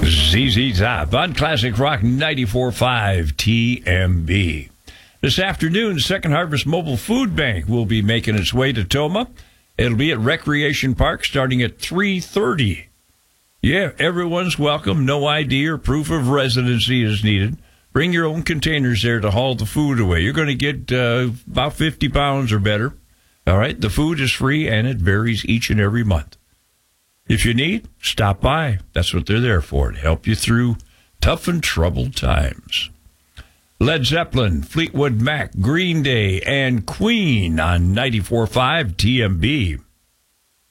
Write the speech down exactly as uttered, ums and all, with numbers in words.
Z Z Top on Classic Rock ninety-four point five T M B. This afternoon, Second Harvest Mobile Food Bank will be making its way to Tomah. It'll be at Recreation Park starting at three thirty. Yeah, everyone's welcome. No I D or proof of residency is needed. Bring your own containers there to haul the food away. You're going to get uh, about fifty pounds or better. All right, the food is free, and it varies each and every month. If you need, stop by. That's what they're there for, to help you through tough and troubled times. Led Zeppelin, Fleetwood Mac, Green Day, and Queen on ninety-four point five T M B.